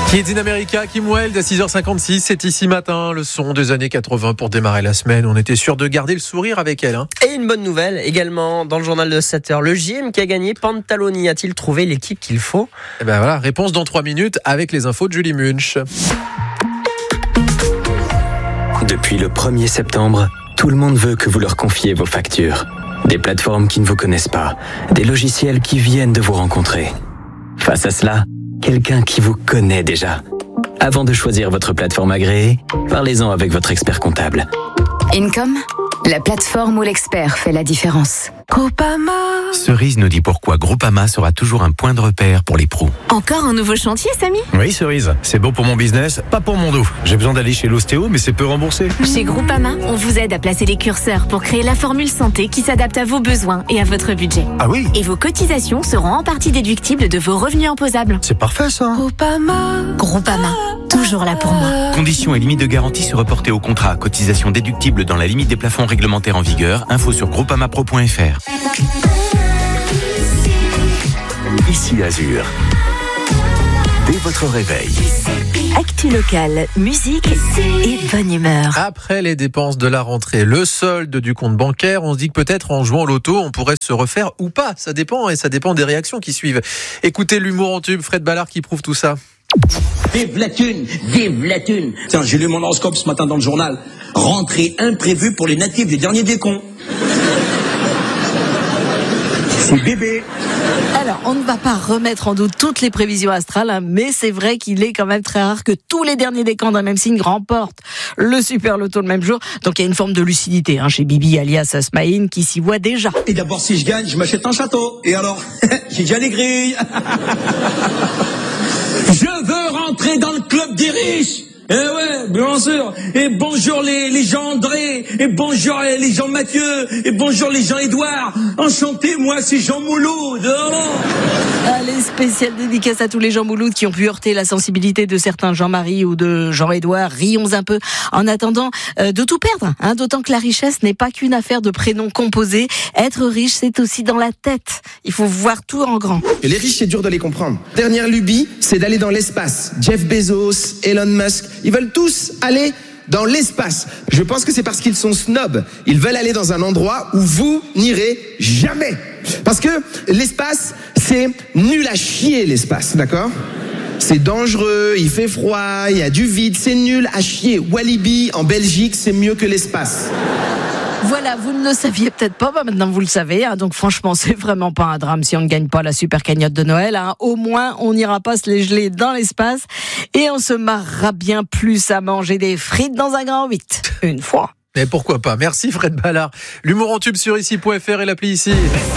Kids in America, Kim Wilde à 6h56, c'est ici matin, le son des années 80 pour démarrer la semaine. On était sûr de garder le sourire avec elle. Et une bonne nouvelle également dans le journal de 7h. Le gym qui a gagné, Pantaloni a-t-il trouvé l'équipe qu'il faut ? Et ben voilà, réponse dans 3 minutes avec les infos de Julie Munch. Depuis le 1er septembre, tout le monde veut que vous leur confiez vos factures. Des plateformes qui ne vous connaissent pas, des logiciels qui viennent de vous rencontrer. Face à cela, quelqu'un qui vous connaît déjà. Avant de choisir votre plateforme agréée, parlez-en avec votre expert comptable. Income, la plateforme où l'expert fait la différence. Groupama. Cerise nous dit pourquoi Groupama sera toujours un point de repère pour les pros. Encore un nouveau chantier, Samy ? Oui, Cerise, c'est bon pour mon business, pas pour mon dos. J'ai besoin d'aller chez l'ostéo, mais c'est peu remboursé. Chez Groupama, on vous aide à placer les curseurs pour créer la formule santé qui s'adapte à vos besoins et à votre budget. Ah oui ? Et vos cotisations seront en partie déductibles de vos revenus imposables. C'est parfait ça. Groupama, toujours là pour moi. Conditions et limites de garantie se reporter au contrat. Cotisation déductible dans la limite des plafonds réglementaires en vigueur. Info sur groupamapro.fr. Ici Azur. Dès votre réveil. Actu local, musique et bonne humeur. Après les dépenses de la rentrée, le solde du compte bancaire, on se dit que peut-être en jouant au loto, on pourrait se refaire ou pas. Ça dépend et ça dépend des réactions qui suivent. Écoutez l'humour en tube, Fred Ballard qui prouve tout ça. Vive la thune, vive la thune. Tiens, j'ai lu mon horoscope ce matin dans le journal. Rentrée imprévue pour les natifs, les derniers des cons. C'est bébé. Alors, on ne va pas remettre en doute toutes les prévisions astrales, mais c'est vrai qu'il est quand même très rare que tous les derniers décans d'un même signe remportent le super loto le même jour. Donc il y a une forme de lucidité chez Bibi alias Smaïn qui s'y voit déjà. Et d'abord, si je gagne, je m'achète un château. Et alors, j'ai déjà les grilles. Je veux rentrer dans le club des riches. Eh ouais, bien sûr. Et bonjour les Jean André, et bonjour les Jean Mathieu, et bonjour les Jean Édouard. Enchanté, moi c'est Jean Mouloud. Allez, spéciale dédicace à tous les Jean Mouloud qui ont pu heurter la sensibilité de certains Jean-Marie ou de Jean-Édouard. Rions un peu en attendant de tout perdre. D'autant que la richesse n'est pas qu'une affaire de prénoms composés. Être riche, c'est aussi dans la tête. Il faut voir tout en grand. Et les riches, c'est dur de les comprendre. Dernière lubie, c'est d'aller dans l'espace. Jeff Bezos, Elon Musk, ils veulent tous aller dans l'espace. Je pense que c'est parce qu'ils sont snobs. Ils veulent aller dans un endroit où vous n'irez jamais. Parce que l'espace, c'est nul à chier, l'espace, d'accord ? C'est dangereux, il fait froid, il y a du vide, c'est nul à chier. Walibi, en Belgique, c'est mieux que l'espace. Voilà, vous ne le saviez peut-être pas, maintenant vous le savez. Donc franchement, c'est vraiment pas un drame si on ne gagne pas la super cagnotte de Noël. Au moins, on n'ira pas se les geler dans l'espace et on se marrera bien plus à manger des frites dans un grand 8. Une fois. Mais pourquoi pas ? Merci Fred Ballard. L'humour en tube sur ici.fr et l'appli ici.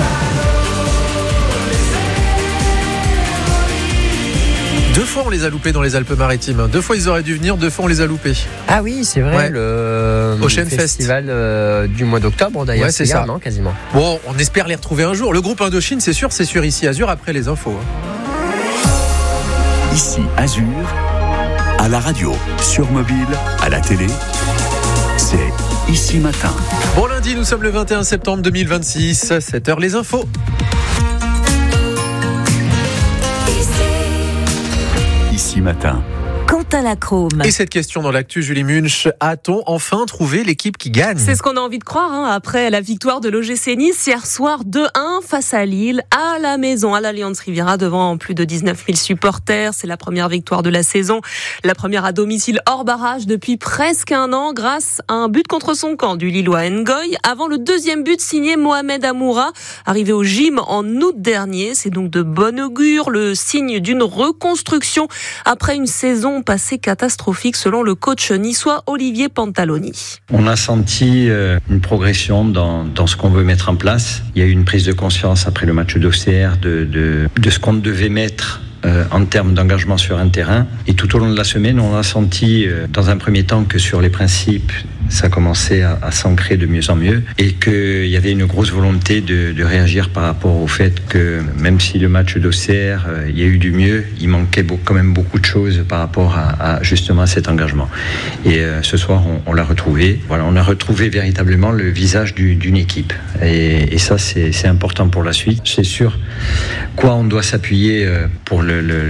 Deux fois on les a loupés dans les Alpes-Maritimes. 2 fois ils auraient dû venir, 2 fois on les a loupés. Ah oui, c'est vrai, le Ocean festival du mois d'octobre d'ailleurs. Ouais, c'est ça. Non, quasiment. Bon, on espère les retrouver un jour. Le groupe Indochine, c'est sûr, c'est sur Ici Azur après les infos. Ici Azur, à la radio, sur mobile, à la télé, c'est Ici Matin. Bon lundi, nous sommes le 21 septembre 2026, 7h les infos. Ici Matin. Quentin Lacrome. Et cette question dans l'actu, Julie Munch, a-t-on enfin trouvé l'équipe qui gagne ? C'est ce qu'on a envie de croire, après la victoire de l'OGC Nice hier soir 2-1 face à Lille, à la maison, à l'Allianz Riviera, devant plus de 19 000 supporters. C'est la première victoire de la saison, la première à domicile hors barrage depuis presque un an, grâce à un but contre son camp du Lillois Ngoy, avant le deuxième but signé Mohamed Amoura, arrivé au gym en août dernier. C'est donc de bon augure, le signe d'une reconstruction après une saison passé catastrophique selon le coach niçois Olivier Pantaloni. On a senti une progression dans ce qu'on veut mettre en place. Il y a eu une prise de conscience après le match d'Auxerre de ce qu'on devait mettre en termes d'engagement sur un terrain. Et tout au long de la semaine, on a senti dans un premier temps que sur les principes, ça commençait à s'ancrer de mieux en mieux et qu'il y avait une grosse volonté de réagir par rapport au fait que même si le match d'Auxerre, il y a eu du mieux, il manquait quand même beaucoup de choses par rapport à justement à cet engagement. Et ce soir, on l'a retrouvé. Voilà, on a retrouvé véritablement le visage d'une équipe. Et ça, c'est important pour la suite. C'est sûr quoi on doit s'appuyer pour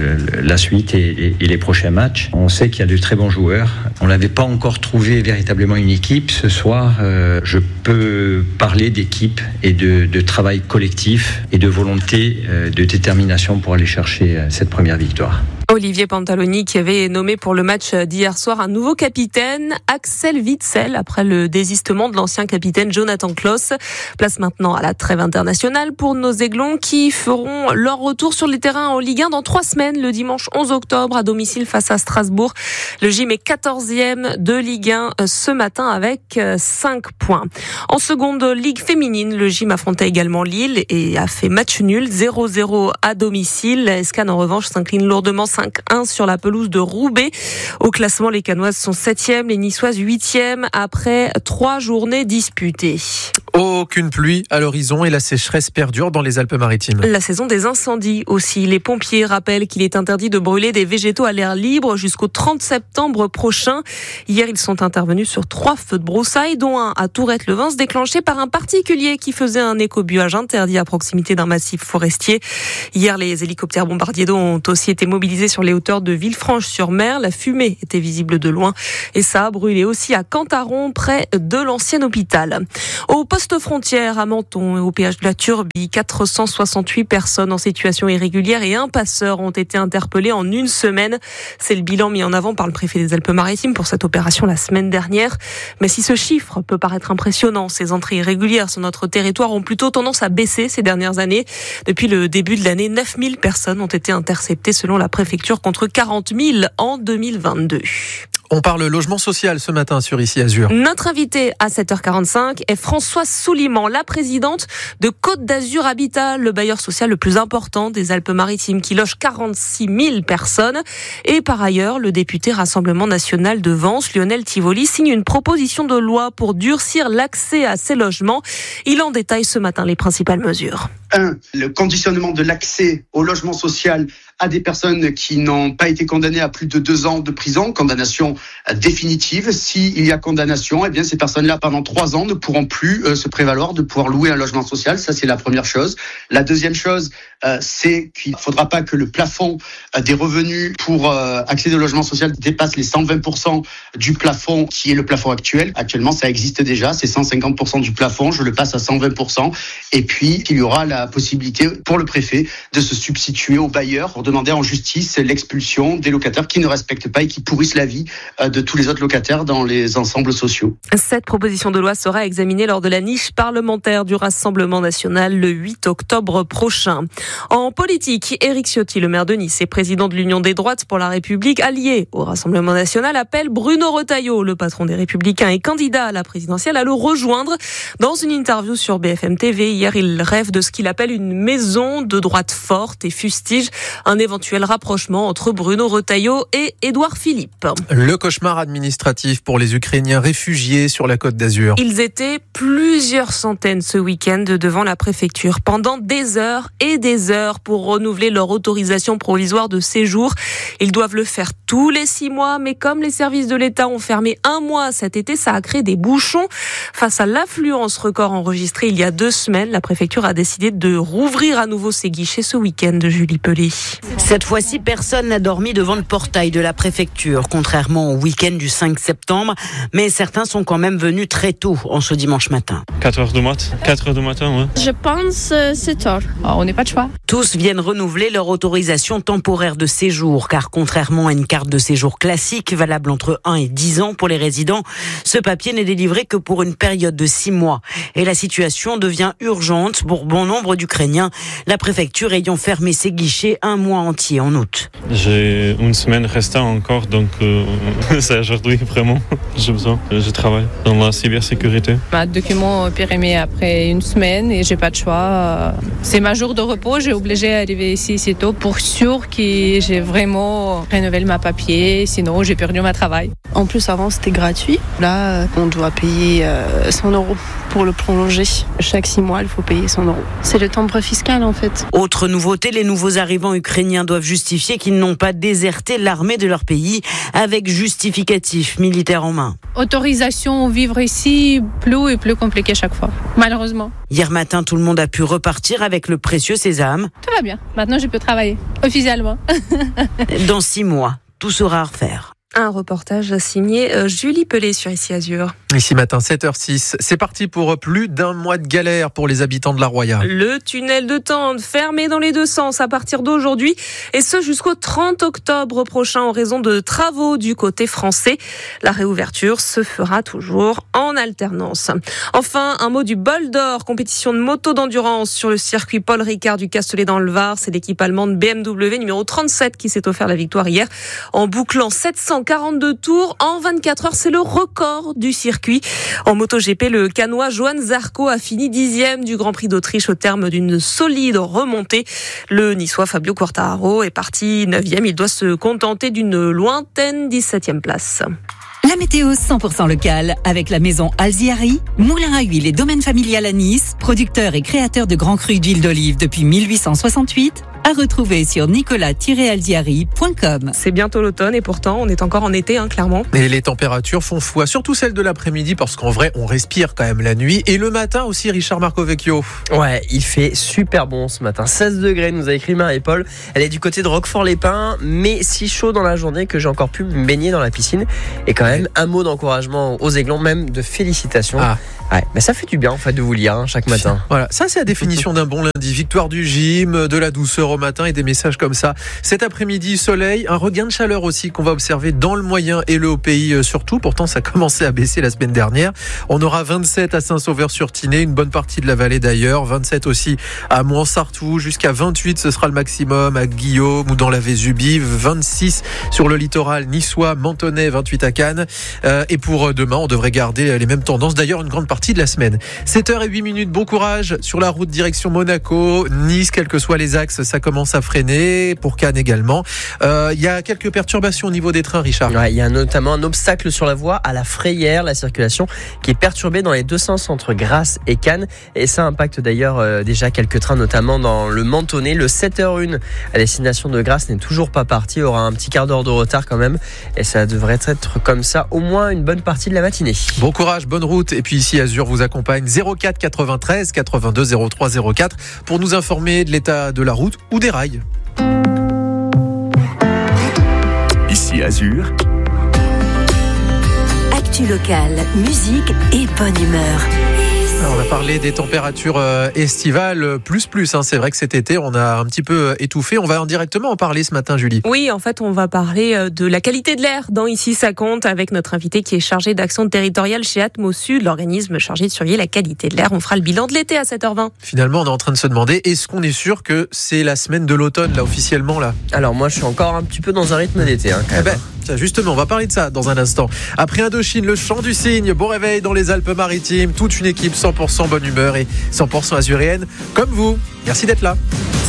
la suite et les prochains matchs. On sait qu'il y a de très bons joueurs. On n'avait pas encore trouvé véritablement une équipe. Ce soir, je peux parler d'équipe et de travail collectif et de volonté, de détermination pour aller chercher cette première victoire. Olivier Pantaloni qui avait nommé pour le match d'hier soir un nouveau capitaine, Axel Witsel, après le désistement de l'ancien capitaine Jonathan Klaus. Place maintenant à la trêve internationale pour nos Aiglons qui feront leur retour sur les terrains en Ligue 1 dans 3 semaines, le dimanche 11 octobre à domicile face à Strasbourg. Le Gym est 14e de Ligue 1 ce matin avec 5 points. En seconde Ligue féminine, le Gym affrontait également Lille et a fait match nul, 0-0 à domicile. Escan en revanche s'incline lourdement 5-1 sur la pelouse de Roubaix. Au classement, les Canoises sont 7e, les Niçoises 8e après 3 journées disputées. Aucune pluie à l'horizon et la sécheresse perdure dans les Alpes-Maritimes. La saison des incendies aussi. Les pompiers rappellent qu'il est interdit de brûler des végétaux à l'air libre jusqu'au 30 septembre prochain. Hier, ils sont intervenus sur 3 feux de broussailles, dont un à Tourette-le-Vence, déclenché par un particulier qui faisait un écobuage interdit à proximité d'un massif forestier. Hier, les hélicoptères bombardiers d'eau ont aussi été mobilisés sur les hauteurs de Villefranche-sur-Mer. La fumée était visible de loin et ça a brûlé aussi à Cantaron, près de l'ancien hôpital. Au poste frontière à Menton et au péage de la Turbie, 468 personnes en situation irrégulière et un passeur ont été interpellés en une semaine. C'est le bilan mis en avant par le préfet des Alpes-Maritimes pour cette opération la semaine dernière. Mais si ce chiffre peut paraître impressionnant, ces entrées irrégulières sur notre territoire ont plutôt tendance à baisser ces dernières années. Depuis le début de l'année, 9000 personnes ont été interceptées selon la préfecture contre 40 000 en 2022. On parle logement social ce matin sur Ici Azur. Notre invitée à 7h45 est Françoise Souliman, la présidente de Côte d'Azur Habitat, le bailleur social le plus important des Alpes-Maritimes qui loge 46 000 personnes. Et par ailleurs, le député Rassemblement National de Vence, Lionel Tivoli, signe une proposition de loi pour durcir l'accès à ces logements. Il en détaille ce matin les principales mesures. 1. Le conditionnement de l'accès au logement social à des personnes qui n'ont pas été condamnées à plus de 2 ans de prison, condamnation définitive. S'il y a condamnation, eh bien ces personnes-là, pendant 3 ans, ne pourront plus se prévaloir de pouvoir louer un logement social. Ça, c'est la première chose. La deuxième chose, c'est qu'il ne faudra pas que le plafond des revenus pour accéder au logement social dépasse les 120% du plafond qui est le plafond actuel. Actuellement, ça existe déjà, c'est 150% du plafond. Je le passe à 120%. Et puis, il y aura la possibilité pour le préfet de se substituer aux bailleurs pour demander en justice l'expulsion des locataires qui ne respectent pas et qui pourrissent la vie de tous les autres locataires dans les ensembles sociaux. Cette proposition de loi sera examinée lors de la niche parlementaire du Rassemblement national le 8 octobre prochain. En politique, Éric Ciotti, le maire de Nice et président de l'Union des droites pour la République, allié au Rassemblement national, appelle Bruno Retailleau, le patron des Républicains et candidat à la présidentielle, à le rejoindre. Dans une interview sur BFM TV, hier, il rêve de ce qu'il appelle une maison de droite forte et fustige un éventuel rapprochement entre Bruno Retailleau et Édouard Philippe. Le cauchemar administratif pour les Ukrainiens réfugiés sur la Côte d'Azur. Ils étaient plusieurs centaines ce week-end devant la préfecture pendant des heures et des heures pour renouveler leur autorisation provisoire de séjour. Ils doivent le faire tous les 6 mois, mais comme les services de l'État ont fermé 1 mois cet été, ça a créé des bouchons. Face à l'affluence record enregistrée il y a 2 semaines, la préfecture a décidé de rouvrir à nouveau ses guichets ce week-end, Julie Pelé. Cette fois-ci, personne n'a dormi devant le portail de la préfecture, contrairement au week-end du 5 septembre. Mais certains sont quand même venus très tôt en ce dimanche matin. 4h du matin, ouais. Je pense c'est tard. On n'est pas de choix. Tous viennent renouveler leur autorisation temporaire de séjour, car contrairement à une carte de séjour classique, valable entre 1 et 10 ans pour les résidents, ce papier n'est délivré que pour une période de 6 mois. Et la situation devient urgente pour bon nombre d'Ukrainiens, la préfecture ayant fermé ses guichets 1 mois mois entier en août. J'ai une semaine restante encore, donc c'est aujourd'hui vraiment. J'ai besoin. Je travaille dans la cybersécurité. Ma document périmé après une semaine et j'ai pas de choix. C'est ma jour de repos. J'ai obligé d'arriver ici si tôt pour sûr que j'ai vraiment rénové ma papier. Sinon, j'ai perdu ma travail. En plus, avant, c'était gratuit. Là, on doit payer 100 € pour le prolonger. Chaque 6 mois, il faut payer 100 €. C'est le timbre fiscal, en fait. Autre nouveauté, les nouveaux arrivants ukrainiens doivent justifier qu'ils n'ont pas déserté l'armée de leur pays avec justificatif militaire en main. Autorisation vivre ici, plus et plus compliqué chaque fois, malheureusement. Hier matin, tout le monde a pu repartir avec le précieux sésame. Tout va bien. Maintenant, je peux travailler, officiellement. Dans 6 mois, tout sera à refaire. Un reportage signé Julie Pellet sur Ici Azur. Ici matin, 7h06. C'est parti pour plus d'un mois de galère pour les habitants de La Roya. Le tunnel de Tende fermé dans les deux sens à partir d'aujourd'hui et ce jusqu'au 30 octobre prochain en raison de travaux du côté français. La réouverture se fera toujours en alternance. Enfin, un mot du bol d'or, compétition de moto d'endurance sur le circuit Paul Ricard du Castellet dans le Var. C'est l'équipe allemande BMW numéro 37 qui s'est offert la victoire hier en bouclant 742 tours en 24 heures. C'est le record du circuit. En MotoGP, le Canois Johan Zarco a fini 10e du Grand Prix d'Autriche au terme d'une solide remontée. Le Niçois Fabio Quartararo est parti 9e. Il doit se contenter d'une lointaine 17e place. La météo 100% locale avec la maison Alziari, moulin à huile et domaine familial à Nice, producteur et créateur de grands crus d'huile d'olive depuis 1868, à retrouver sur nicolas-alziari.com. C'est bientôt l'automne et pourtant on est encore en été, clairement. Et les températures font foi, surtout celles de l'après-midi parce qu'en vrai on respire quand même la nuit et le matin aussi. Richard Marcovecchio. Ouais, il fait super bon ce matin, 16 degrés nous a écrit Marie-Paul. Elle est du côté de Roquefort-les-Pins, mais si chaud dans la journée que j'ai encore pu me baigner dans la piscine. Et quand même un mot d'encouragement aux Aiglons, même de félicitations. Ouais, mais ça fait du bien en fait de vous lire chaque matin. Voilà, ça c'est la définition d'un bon lundi. Victoire du gym, de la douceur au matin et des messages comme ça. Cet après-midi, soleil, un regain de chaleur aussi qu'on va observer dans le moyen et le haut pays surtout. Pourtant, ça a commencé à baisser la semaine dernière. On aura 27 à Saint-Sauveur-sur-Tinée, une bonne partie de la vallée d'ailleurs. 27 aussi à Mouansartou, jusqu'à 28, ce sera le maximum à Guillaume ou dans la Vésubie. 26 sur le littoral niçois, Mentonnet, 28 à Cannes. Et pour demain, on devrait garder les mêmes tendances. D'ailleurs, une grande partie de la semaine. 7h08, bon courage sur la route direction Monaco, Nice, quels que soient les axes, ça commence à freiner, pour Cannes également. Il y a quelques perturbations au niveau des trains, Richard. Ouais, il y a notamment un obstacle sur la voie à la Frayère, la circulation qui est perturbée dans les deux sens entre Grasse et Cannes et ça impacte d'ailleurs déjà quelques trains, notamment dans le Mentonnet. Le 7h01 à destination de Grasse n'est toujours pas parti, il aura un petit quart d'heure de retard quand même et ça devrait être comme ça au moins une bonne partie de la matinée. Bon courage, bonne route et puis ici Azur vous accompagne 04 93 82 03 04 pour nous informer de l'état de la route ou des rails. Ici Azur. Actu locale, musique et bonne humeur. On va parler des températures estivales plus. C'est vrai que cet été, on a un petit peu étouffé. On va directement en parler ce matin, Julie. Oui, en fait, on va parler de la qualité de l'air dans Ici ça compte avec notre invité qui est chargé d'action territoriale chez Atmosud, l'organisme chargé de surveiller la qualité de l'air. On fera le bilan de l'été à 7h20. Finalement, on est en train de se demander, est-ce qu'on est sûr que c'est la semaine de l'automne, là, officiellement, là ? Alors moi, je suis encore un petit peu dans un rythme d'été, quand même. Ça, justement, on va parler de ça dans un instant. Après Indochine, le chant du cygne, bon réveil dans les Alpes-Maritimes, toute une équipe 100% bonne humeur et 100% azuréenne, comme vous. Merci d'être là.